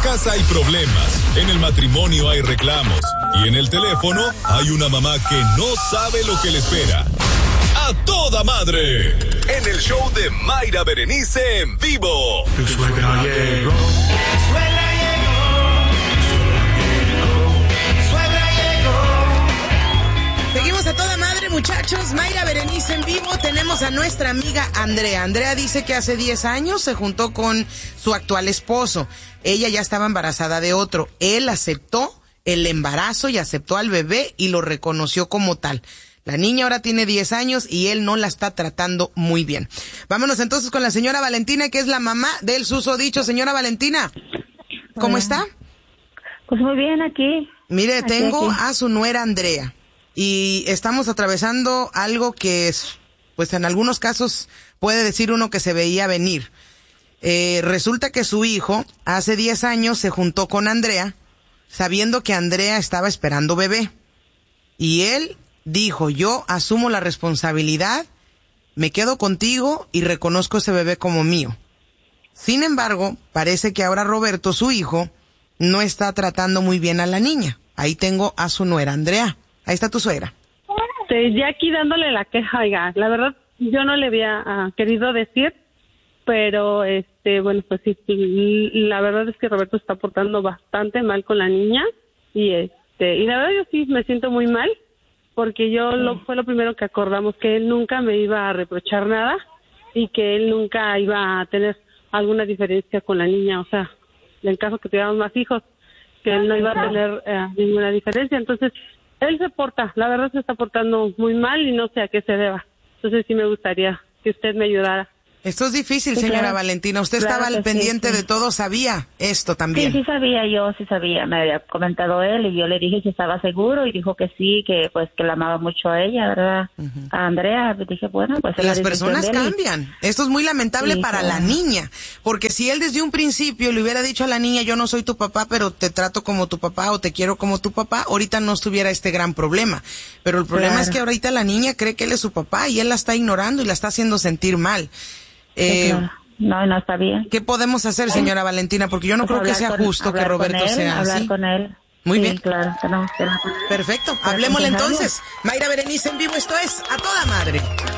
casa hay problemas, en el matrimonio hay reclamos y en el teléfono hay una mamá que no sabe lo que le espera. ¡A toda madre! En el show de Mayra Berenice en vivo. Tu suegra llegó. Seguimos a toda madre, muchachos. Mayra Berenice en vivo. Tenemos a nuestra amiga Andrea. Andrea dice que hace 10 años se juntó con su actual esposo. Ella ya estaba embarazada de otro. Él aceptó el embarazo y aceptó al bebé y lo reconoció como tal. La niña ahora tiene 10 años y él no la está tratando muy bien. Vámonos entonces con la señora Valentina, que es la mamá del susodicho. Señora Valentina, ¿cómo está? Pues muy bien, aquí. Mire, tengo a su nuera Andrea. Y estamos atravesando algo que es, pues en algunos casos puede decir uno que se veía venir. Resulta que su hijo hace 10 años se juntó con Andrea, sabiendo que Andrea estaba esperando bebé. Y él dijo, yo asumo la responsabilidad, me quedo contigo y reconozco ese bebé como mío. Sin embargo, parece que ahora Roberto, su hijo, no está tratando muy bien a la niña. Ahí tengo a su nuera Andrea. Ahí está tu suegra. Ya aquí dándole la queja, oiga, la verdad yo no le había querido decir, pero bueno, pues sí, la verdad es que Roberto está portando bastante mal con la niña y la verdad yo sí me siento muy mal porque fue lo primero que acordamos, que él nunca me iba a reprochar nada y que él nunca iba a tener alguna diferencia con la niña, o sea, en caso que tuviéramos más hijos, que él no iba a tener ninguna diferencia. Entonces él la verdad se está portando muy mal y no sé a qué se deba. Entonces sí me gustaría que usted me ayudara. Esto es difícil, sí, señora Valentina. Usted estaba al pendiente de todo, sabía esto también. Sí sabía. Me había comentado él y yo le dije si estaba seguro y dijo que sí, que pues que la amaba mucho a ella, ¿verdad? Uh-huh. A Andrea, dije, bueno, pues... Las personas cambian. Esto es muy lamentable para la niña, porque si él desde un principio le hubiera dicho a la niña, yo no soy tu papá, pero te trato como tu papá o te quiero como tu papá, ahorita no estuviera este gran problema. Pero el problema es que ahorita la niña cree que él es su papá y él la está ignorando y la está haciendo sentir mal. Claro. No está bien. ¿Qué podemos hacer, señora Valentina? Porque yo no creo que sea justo que Roberto sea así. Hablar con él. Muy bien. Claro, perfecto. Hablemosle entonces. Mayra Berenice en vivo, esto es A Toda Madre.